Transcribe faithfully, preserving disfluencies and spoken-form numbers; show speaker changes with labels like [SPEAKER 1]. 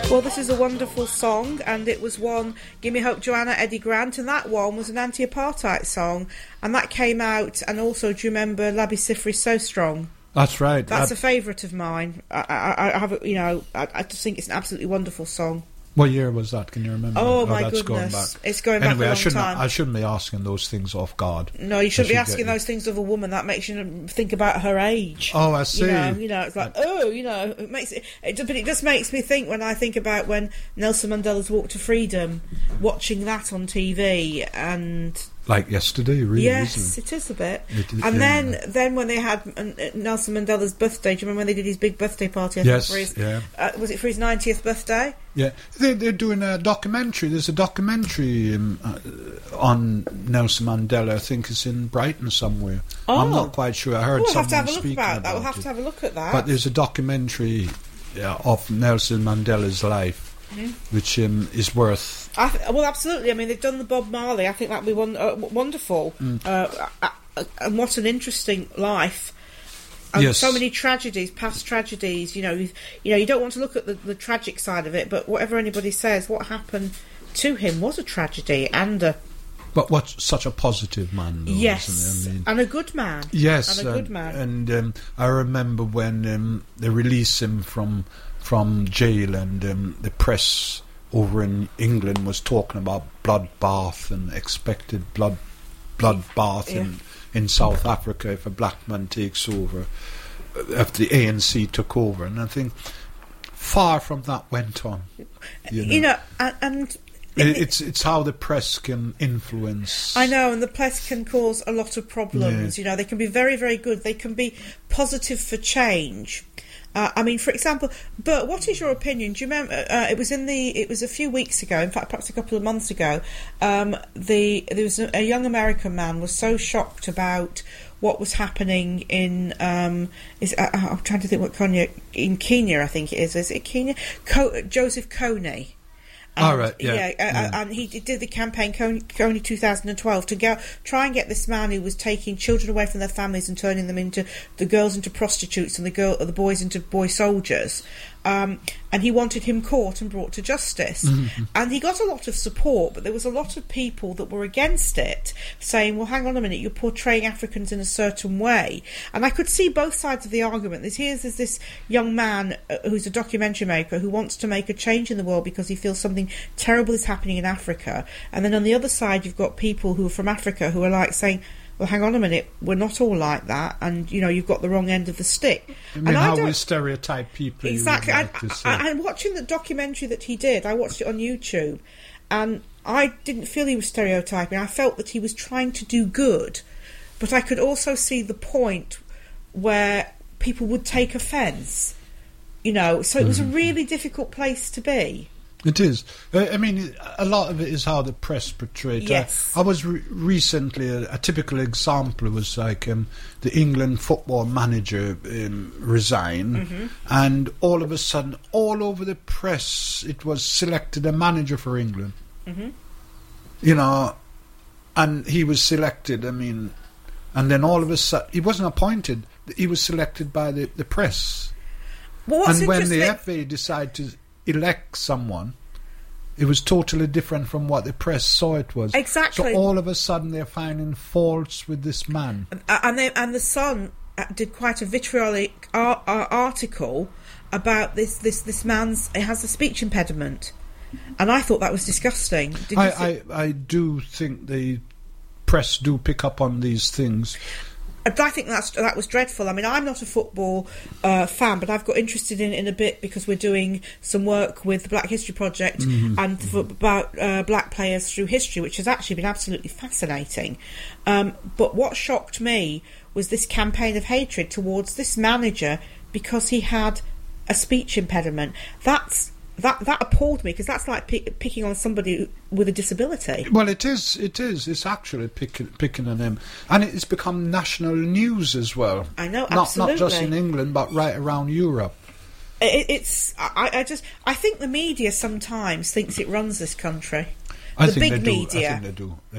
[SPEAKER 1] Well, this is a wonderful song, and it was one, Give Me Hope, Joanna, Eddie Grant, and that one was an anti-apartheid song, and that came out, and also, do you remember Labi Siffre, So Strong?
[SPEAKER 2] That's right.
[SPEAKER 1] That's
[SPEAKER 2] I,
[SPEAKER 1] a favourite of mine. I, I, I have, you know, I, I just think it's an absolutely wonderful song.
[SPEAKER 2] What year was that? Can you remember?
[SPEAKER 1] Oh,
[SPEAKER 2] oh
[SPEAKER 1] my
[SPEAKER 2] that's
[SPEAKER 1] goodness.
[SPEAKER 2] Going back.
[SPEAKER 1] It's going back
[SPEAKER 2] anyway,
[SPEAKER 1] a long
[SPEAKER 2] I shouldn't,
[SPEAKER 1] time.
[SPEAKER 2] I shouldn't be asking those things off guard.
[SPEAKER 1] No, you shouldn't be asking
[SPEAKER 2] get,
[SPEAKER 1] those things of a woman. That makes you think about her age.
[SPEAKER 2] Oh, I see.
[SPEAKER 1] You know, you know it's like, oh, you know, it makes it, it. But it just makes me think when I think about when Nelson Mandela's Walk to Freedom, watching that on T V, and
[SPEAKER 2] like yesterday, really.
[SPEAKER 1] Yes,
[SPEAKER 2] isn't it?
[SPEAKER 1] it is a bit.
[SPEAKER 2] It, it,
[SPEAKER 1] and
[SPEAKER 2] yeah.
[SPEAKER 1] then, then when they had uh, Nelson Mandela's birthday, do you remember when they did his big birthday party? I
[SPEAKER 2] yes,
[SPEAKER 1] think, for his,
[SPEAKER 2] yeah.
[SPEAKER 1] Uh, was it for his ninetieth birthday?
[SPEAKER 2] Yeah, they're, they're doing a documentary. There's a documentary um, uh, on Nelson Mandela. I think it's in Brighton somewhere.
[SPEAKER 1] Oh.
[SPEAKER 2] I'm not quite sure. I heard
[SPEAKER 1] we'll
[SPEAKER 2] someone
[SPEAKER 1] have to have a look
[SPEAKER 2] speaking
[SPEAKER 1] about,
[SPEAKER 2] about
[SPEAKER 1] that. We'll have
[SPEAKER 2] it.
[SPEAKER 1] to have a look at that.
[SPEAKER 2] But there's a documentary yeah, of Nelson Mandela's life, mm-hmm. which um, is worth.
[SPEAKER 1] I th- well, absolutely. I mean, they've done the Bob Marley. I think that'd be one, uh, wonderful. Mm. Uh, uh, uh, and what an interesting life. And
[SPEAKER 2] yes.
[SPEAKER 1] so many tragedies, past tragedies. You know, you know, you don't want to look at the, the tragic side of it, but whatever anybody says, what happened to him was a tragedy and a.
[SPEAKER 2] But what's such a positive man, though,
[SPEAKER 1] yes,
[SPEAKER 2] isn't it? I mean,
[SPEAKER 1] and a good man.
[SPEAKER 2] Yes,
[SPEAKER 1] and a
[SPEAKER 2] and,
[SPEAKER 1] good man.
[SPEAKER 2] And um, I remember when um, they released him from from jail, and um, the press over in England was talking about bloodbath and expected blood bloodbath
[SPEAKER 1] yeah.
[SPEAKER 2] in in South Africa if a black man takes over, after the A N C took over, and I think far from that went on. You know,
[SPEAKER 1] you know and. and
[SPEAKER 2] It's it's how the press can influence.
[SPEAKER 1] I know, and the press can cause a lot of problems. Yeah. You know, they can be very, very good. They can be positive for change. Uh, I mean, for example, Bert, what is your opinion? Do you remember? Uh, it was in the. It was a few weeks ago. In fact, perhaps a couple of months ago. Um, the there was a, a young American man was so shocked about what was happening in. Um, is uh, I'm trying to think what Kenya in Kenya. I think it is. Is it Kenya? Co- Joseph Kony. And,
[SPEAKER 2] All right, yeah,
[SPEAKER 1] yeah,
[SPEAKER 2] yeah.
[SPEAKER 1] Uh, and he did the campaign Kony twenty twelve to go try and get this man who was taking children away from their families and turning them into the girls into prostitutes and the girl the boys into boy soldiers. Um, and he wanted him caught and brought to justice. Mm-hmm. And he got a lot of support, but there was a lot of people that were against it, saying, well, hang on a minute, you're portraying Africans in a certain way. And I could see both sides of the argument. There's, here's there's this young man uh, who's a documentary maker who wants to make a change in the world because he feels something terrible is happening in Africa. And then on the other side, you've got people who are from Africa who are like saying, well, hang on a minute, we're not all like that, and, you know, you've got the wrong end of the stick.
[SPEAKER 2] I mean,
[SPEAKER 1] and
[SPEAKER 2] how
[SPEAKER 1] I
[SPEAKER 2] we stereotype people.
[SPEAKER 1] Exactly.
[SPEAKER 2] You would like to say.
[SPEAKER 1] I, I, and watching the documentary that he did, I watched it on YouTube, and I didn't feel he was stereotyping. I felt that he was trying to do good, but I could also see the point where people would take offence, you know, so it was mm-hmm. a really difficult place to be.
[SPEAKER 2] It is. I mean, a lot of it is how the press portrayed it.
[SPEAKER 1] Yes.
[SPEAKER 2] I, I was re- recently, a, a typical example was like um, the England football manager um, resigned, mm-hmm. and all of a sudden, all over the press, it was selected a manager for England. Mm-hmm. You know, and he was selected, I mean, and then all of a sudden, he wasn't appointed, he was selected by the, the press.
[SPEAKER 1] Well, what's
[SPEAKER 2] and when the
[SPEAKER 1] interesting-
[SPEAKER 2] F A decided to elect someone, it was totally different from what the press saw it was.
[SPEAKER 1] Exactly.
[SPEAKER 2] So all of a sudden they're finding faults with this man.
[SPEAKER 1] And they, and the Sun did quite a vitriolic ar- ar- article about this, this, this man's... It has a speech impediment. And I thought that was disgusting. Did you
[SPEAKER 2] I,
[SPEAKER 1] see-
[SPEAKER 2] I, I do think the press do pick up on these things.
[SPEAKER 1] I think that's that was dreadful. I mean, I'm not a football uh, fan, but I've got interested in it in a bit because we're doing some work with the Black History Project mm-hmm. and for, about uh, black players through history, which has actually been absolutely fascinating. Um, but what shocked me was this campaign of hatred towards this manager because he had a speech impediment. That's That that appalled me because that's like pick, picking on somebody with a disability.
[SPEAKER 2] Well, it is. It is. It's actually picking picking on him, and it's become national news as well.
[SPEAKER 1] I know,
[SPEAKER 2] not
[SPEAKER 1] absolutely.
[SPEAKER 2] not just in England, but right around Europe.
[SPEAKER 1] It, it's. I, I just. I think the media sometimes thinks it runs this country.
[SPEAKER 2] I
[SPEAKER 1] the
[SPEAKER 2] think
[SPEAKER 1] big
[SPEAKER 2] they do.
[SPEAKER 1] media.
[SPEAKER 2] I think they do.